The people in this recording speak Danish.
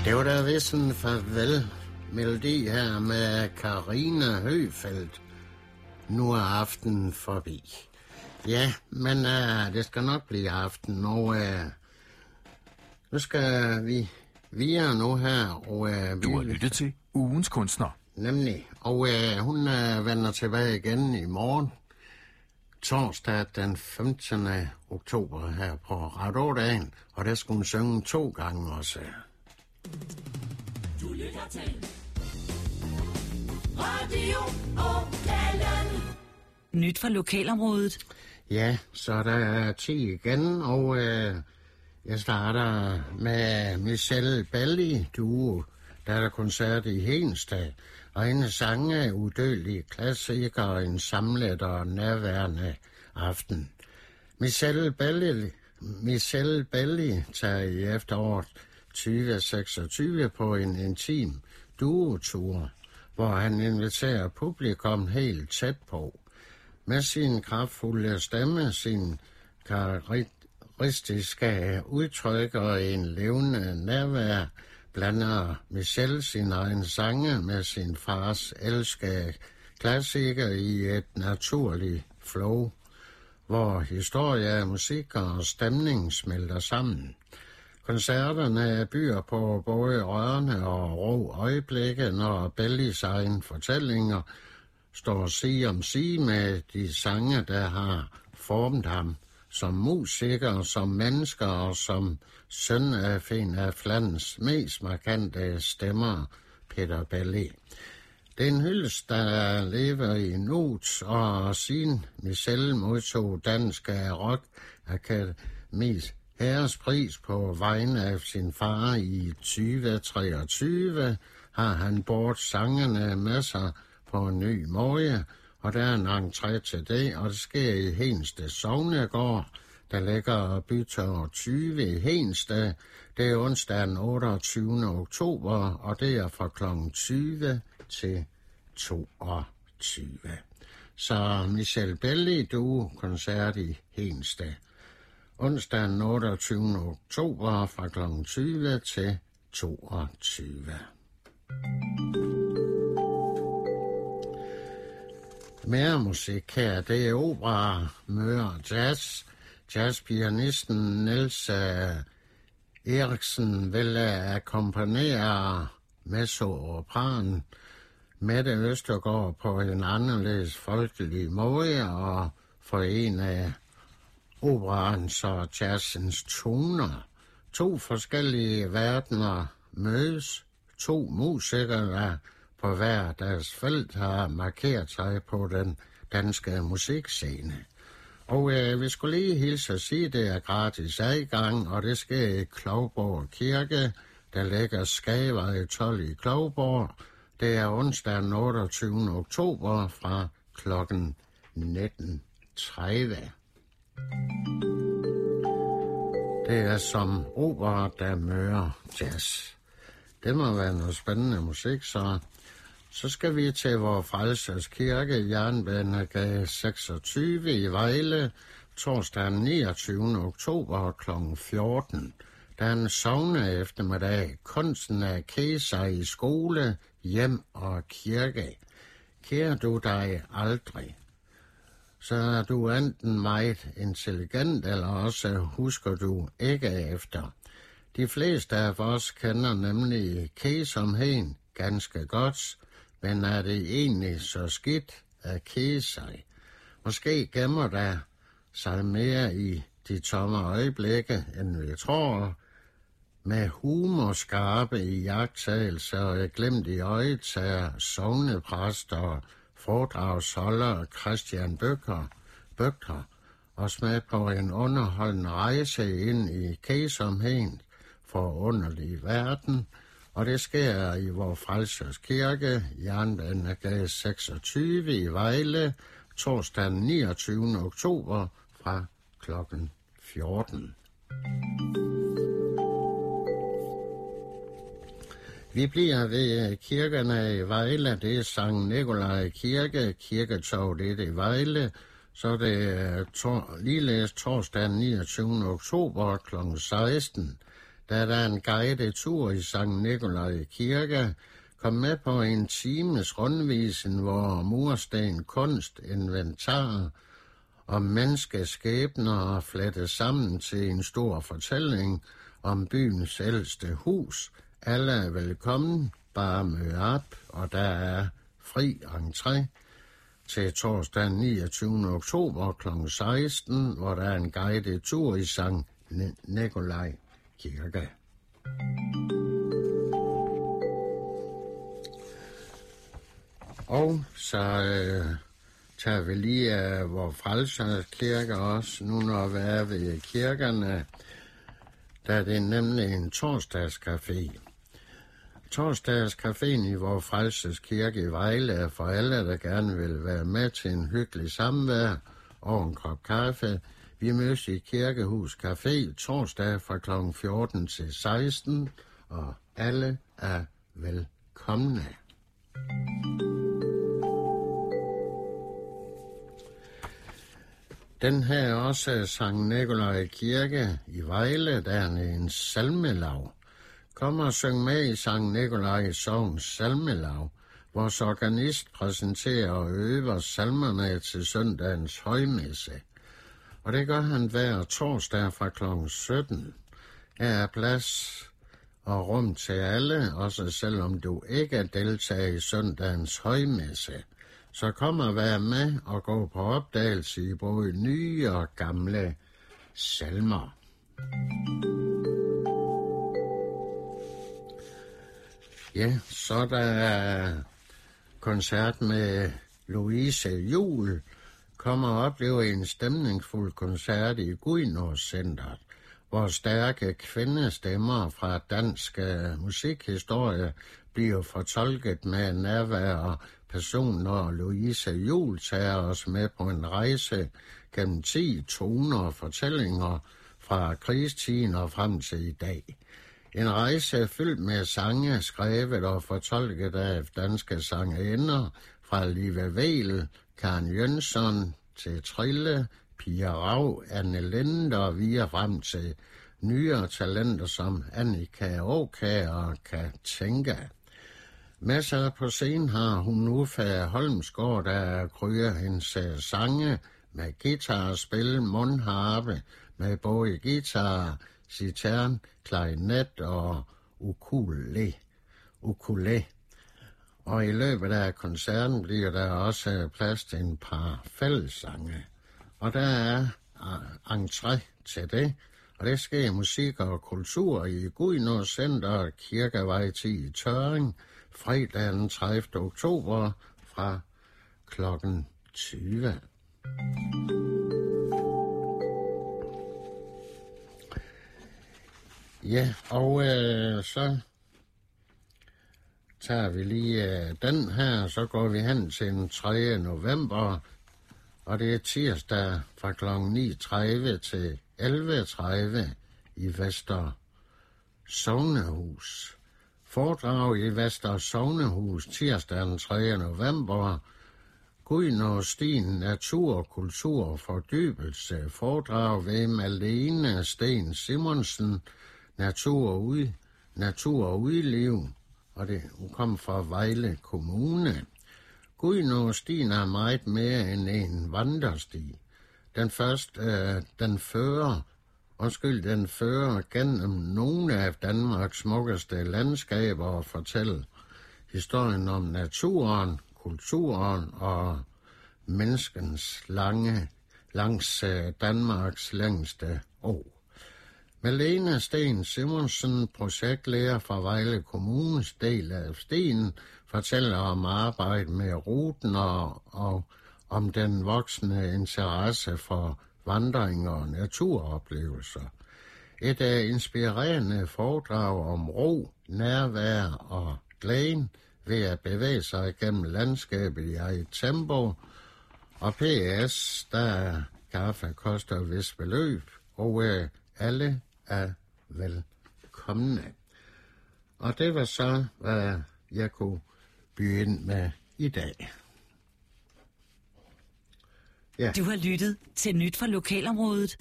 Det var da vist en farvel-melodi her med Karina Høfeldt. Nu er aftenen forbi. Ja, men det skal nok blive aften, og nu skal vi videre nu her. Og, du har lyttet til Ugens Kunstner. Nemlig, og hun vender tilbage igen i morgen. Torsdag den 15. oktober her på Radio-dagen, og der skulle hun synge 2 gange også. Du lytter til Radio Ågalen. Nyt fra lokalområdet. Ja, så der er 10 igen, og jeg starter med Michelle Balli Duo. Der er der koncert i Hedensted, og hendes sange er udødelige klassikere og en samlet og nærværende aften. Michelle Balli tager i efteråret 2026 på en intim duotur, hvor han inviterer publikum helt tæt på. Med sin kraftfulde stemme, sin karakteristiske udtryk og en levende nærvær, blander Michelle sin egen sange med sin fars elskede klassiker i et naturligt flow, hvor historie, musik og stemning smelter sammen. Koncerterne byder på både rørende og rå øjeblikke, når Ballis egen fortællinger står side om side med de sange, der har formet ham som musiker, som mennesker og som søn af en af Flandens mest markante stemmer, Peter Balli. Det er en hyldest, der lever i nuet, og siden Michelle modtog Dansk Rock Akademis ærespris på vegne af sin far i 2023, har han båret sangene med sig på en ny måde, og der er en entré til det, og det sker i Hedensted Sognegård, der ligger Bytorv 20 i Hedensted. Det er onsdag den 28. oktober, og det er fra kl. 20 til 22. Så Michelle Balli Duo koncert i Hedensted. Onsdag den 28. oktober fra kl. 20 til 22. Mere musik her, det er opera, møre, jazz. Jazzpianisten Niels Eriksen vil akkompagnere mezzo-operaen Mette Østergaard på en anderledes folkelig måde og forene operaens og jazzens toner. 2 forskellige verdener mødes. 2 musikere, der på hver deres felt har markeret sig på den danske musikscene. Og vi skulle lige hilse og sige, at det er gratis adgang, og det sker i Klovborg Kirke, der ligger Skavevej 12 i Klovborg. Det er onsdag den 28. oktober fra kl. 19.30. Det er som opera, der mører jazz. Det må være noget spændende musik, så skal vi til Vor Frelsers Kirke, Jernbanegade 26 i Vejle, torsdag den 29. oktober kl. 14. Der er en sogne eftermiddag, kunsten at kede sig i skole, hjem og kirke. Kære du dig aldrig, så er du enten meget intelligent, eller også husker du ikke efter. De fleste af os kender nemlig kedsomheden ganske godt, men er det egentlig så skidt at kede sig? Måske gemmer der sig mere i de tomme øjeblikke, end vi tror. Med humorskarpe iagttagelser og glemt i øjet tager sognepræst og foredragsholder Christian Bøgter os med på en underholdende rejse ind i kedsomheden for underlig verden, og det sker i Vor Frelsers Kirke, Jernbanegade 26 i Vejle, torsdag den 29. oktober fra kl. 14. Vi bliver ved kirkerne i Vejle. Det er Sankt Nikolaj Kirke, Kirketorv, det er i Vejle. Så det er ligeledes torsdag den 29. oktober kl. 16. da der er en guided tur i Sankt Nikolaj Kirke, kom med på en times rundvisning, hvor mursten, kunst, inventar og menneskeskæbner flettes sammen til en stor fortælling om byens ældste hus. Alle er velkommen, bare mød op, og der er fri entré til torsdag 29. oktober kl. 16, hvor der er en guided tur i Sankt Nikolaj Kirke. Og så tager vi lige af vor Frelsers Kirke også, nu når vi er ved kirkerne, der er det nemlig en torsdagscafé. Torsdagscaféen i vor Frelsers Kirke i Vejle er for alle, der gerne vil være med til en hyggelig samvær og en kop kaffe. Vi mødes i Kirkehus Café torsdag fra kl. 14 til 16, og alle er velkomne. Den her er også Sankt Nikolaj Kirke i Vejle, der er en salmelav. Kom og syng med i Sankt Nikolaj Sogns salmelav. Vores organist præsenterer og øver salmerne til søndagens højmesse. Og det gør han hver torsdag fra kl. 17. Her er plads og rum til alle, også selvom du ikke deltager i søndagens højmesse. Så kom og vær med og gå på opdagelse i både nye og gamle salmer. Ja, så der er koncert med Louise Juhl. Kom og opleve en stemningsfuld koncert i Gudenås-centret, hvor stærke kvindestemmer fra dansk musikhistorie bliver fortolket med nærvær og person, når Louise Juhl tager os med på en rejse gennem 10 toner og fortællinger fra krigstiden og frem til i dag. En rejse fyldt med sange, skrevet og fortolket af danske sangerinder fra Liva Weel, Karen Jønsson til Trille, Pia Rav, Anne Linde og videre frem til nyere talenter som Annika Åkær og Katinka. Med sig på scenen har hun Uffe Holmsgaard, der kryer hendes sange med guitarspil, mundharpe, med både guitar, citern, klarinet og ukulele. Og i løbet af koncerten bliver der også plads til en par fællessange. Og der er entré til det, og det sker musik og kultur i Gudenås Center, Kirkevej 10 i Tørring, fredag den 30. oktober fra klokken 20. Ja, og så tager vi lige den her, så går vi hen til den 3. november, og det er tirsdag fra kl. 9.30 til 11.30 i Vester Sognehus. Foredrag i Vester Sognehus tirsdag den 3. november. Gudenås-stien Natur, Kultur og Fordybelse. Foredrag ved Malene Sten Simonsen. Natur og udliv. Og det kom fra Vejle Kommune. Gudenås-stien er meget mere end en vandresti. Den fører gennem nogle af Danmarks smukkeste landskaber og fortæller historien om naturen, kulturen og menneskens langs Danmarks længste å. Malene Sten Simonsen, projektlærer fra Vejle Kommunes del af stien, fortæller om arbejde med ruten og om den voksende interesse for vandring og naturoplevelser. Et inspirerende foredrag om ro, nærvær og glæden ved at bevæge sig gennem landskabet i eget tempo. Og PS, der kaffe koster et vist beløb, og alle er velkomne. Og det var så, hvad jeg kunne byde ind med i dag. Ja. Du har lyttet til Nyt fra Lokalområdet.